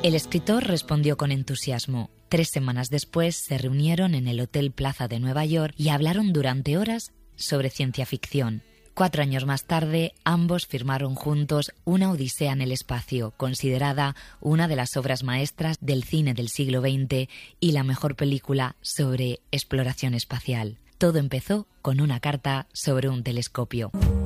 El escritor respondió con entusiasmo. 3 semanas después se reunieron en el Hotel Plaza de Nueva York y hablaron durante horas sobre ciencia ficción. 4 años más tarde, ambos firmaron juntos Una odisea en el espacio, considerada una de las obras maestras del cine del siglo XX y la mejor película sobre exploración espacial. Todo empezó con una carta sobre un telescopio.